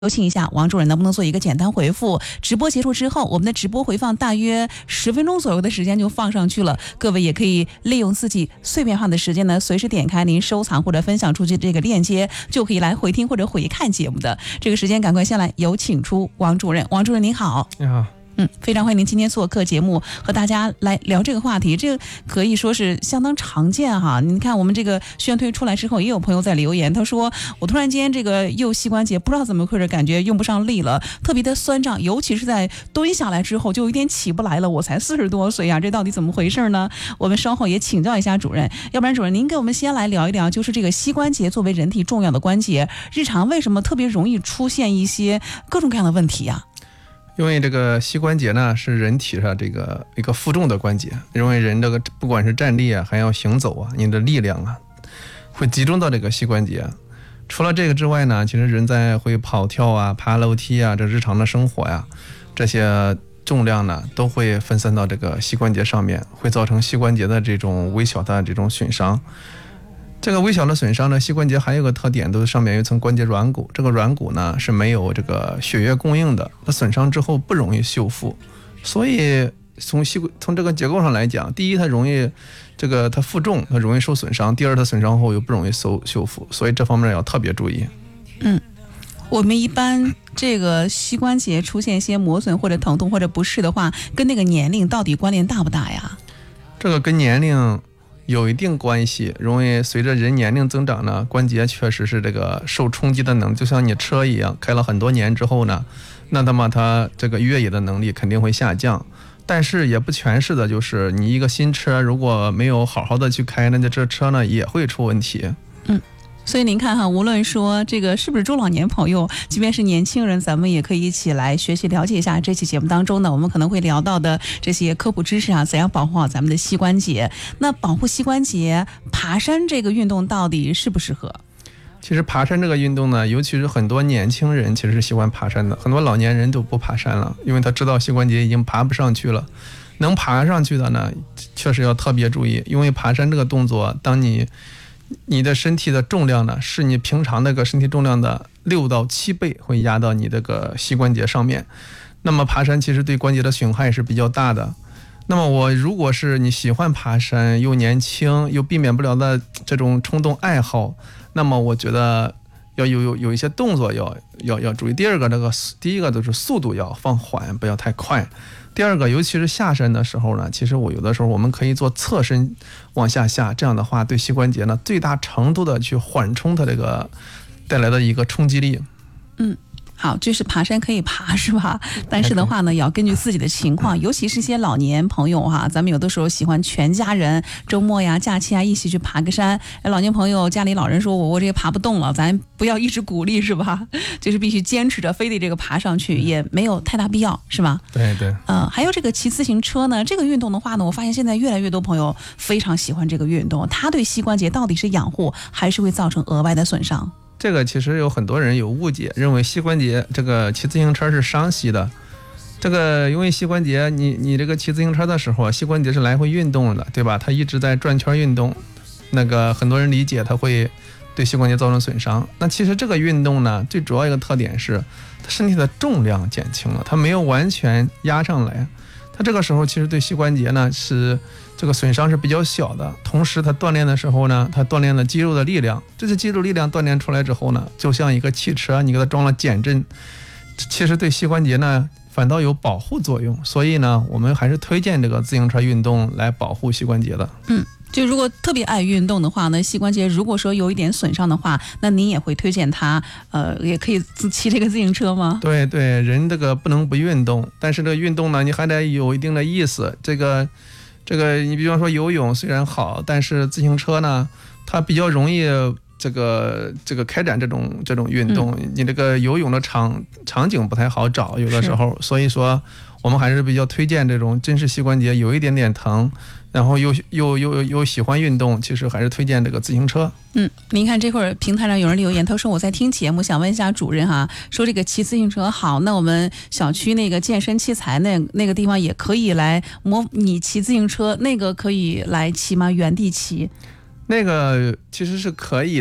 有请一下王主任能不能做一个简单回复。直播结束之后，我们的直播回放大约10分钟左右的时间就放上去了，各位也可以利用自己碎片化的时间呢，随时点开您收藏或者分享出去这个链接，就可以来回听或者回看节目的。这个时间赶快下来有请出王主任。王主任您好。 你好。 非常欢迎您今天做客节目，和大家来聊这个话题。这个可以说是相当常见哈。你看我们这个宣推出来之后，也有朋友在留言，他说我突然间这个右膝关节不知道怎么回事，感觉用不上力了，特别的酸胀，尤其是在蹲下来之后就有点起不来了。我才40多岁啊，这到底怎么回事呢？我们稍后也请教一下主任。要不然主任您给我们先来聊一聊，就是这个膝关节作为人体重要的关节，日常为什么特别容易出现一些各种各样的问题呀？ 因为这个膝关节呢是人体上这个一个负重的关节，因为人这个不管是站立啊，还要行走啊，你的力量啊会集中到这个膝关节。除了这个之外呢，其实人在会跑跳啊、爬楼梯啊，这日常的生活呀，这些重量呢都会分散到这个膝关节上面，会造成膝关节的这种微小的这种损伤。这个微小的损伤呢，膝关节还有个特点，都是上面有一层关节软骨，这个软骨呢是没有这个血液供应的，它损伤之后不容易修复。所以从这个结构上来讲，第一它容易它负重，它容易受损伤；第二它损伤后又不容易修复，所以这方面要特别注意。 我们一般这个膝关节出现一些磨损或者疼痛或者不适的话，跟那个年龄到底关联大不大呀？ 这个跟年龄有一定关系，容易随着人年龄增长呢，关节确实是这个受冲击的能力，就像你车一样，开了很多年之后呢，那它这个越野的能力肯定会下降。但是也不全是的，就是你一个新车如果没有好好的去开，那这车呢也会出问题。 所以您看哈，无论说这个是不是中老年朋友，即便是年轻人，咱们也可以一起来学习了解一下这期节目当中呢，我们可能会聊到的这些科普知识啊，怎样保护好咱们的膝关节。那保护膝关节，爬山这个运动到底适不适合？ 其实爬山这个运动呢，尤其是很多年轻人其实是喜欢爬山的，很多老年人都不爬山了，因为他知道膝关节已经爬不上去了。能爬上去的呢，确实要特别注意，因为爬山这个动作，当你的身体的重量呢，是你平常那个身体重量的6到7倍会压到你这个膝关节上面。那么爬山其实对关节的损害是比较大的。那么如果是你喜欢爬山又年轻又避免不了的这种冲动爱好，那么我觉得要有一些动作要注意。第一个就是速度要放缓，不要太快。第二个，尤其是下山的时候呢，其实有的时候我们可以做侧身往下，这样的话对膝关节呢最大程度的去缓冲它这个带来的一个冲击力。 好，就是爬山可以爬是吧？但是的话呢，也要根据自己的情况，尤其是一些老年朋友哈，咱们有的时候喜欢全家人周末呀、假期啊一起去爬个山。老年朋友家里老人说我这个爬不动了，咱不要一直鼓励是吧？就是必须坚持着，非得这个爬上去，也没有太大必要是吧？ 对。 还有这个骑自行车呢，这个运动的话呢，我发现现在越来越多朋友非常喜欢这个运动，它对膝关节到底是养护还是会造成额外的损伤？ 这个其实有很多人有误解，认为膝关节这个骑自行车是伤膝的。这个因为膝关节你这个骑自行车的时候，膝关节是来回运动的，对吧？它一直在转圈运动，那个很多人理解它会对膝关节造成损伤。那其实这个运动呢，最主要一个特点是它身体的重量减轻了，它没有完全压上来。它这个时候其实对膝关节呢是这个损伤是比较小的，同时它锻炼的时候呢，它锻炼了肌肉的力量，这些肌肉力量锻炼出来之后呢，就像一个汽车，你给它装了减震，其实对膝关节呢反倒有保护作用。所以呢，我们还是推荐这个自行车运动来保护膝关节的。 就如果特别爱运动的话呢，膝关节如果说有一点损伤的话，那您也会推荐他也可以骑这个自行车吗？ 对，人这个不能不运动，但是这个运动呢，你还得有一定的意思。这个你比方说游泳虽然好，但是自行车呢，它比较容易这个开展这种运动，你这个游泳的场景不太好找，有的时候，所以说我们还是比较推荐这种真是膝关节有一点点疼，然后又喜欢运动，其实还是推荐这个自行车。 您看这会儿平台上有人留言，他说我在听节目，想问一下主任哈，说这个骑自行车好，那我们小区那个健身器材那个地方也可以来模拟骑自行车，那个可以来骑吗？原地骑？ 那个其实是可以的，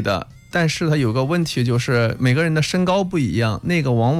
但是它有个问题就是每个人的身高不一样，那个往往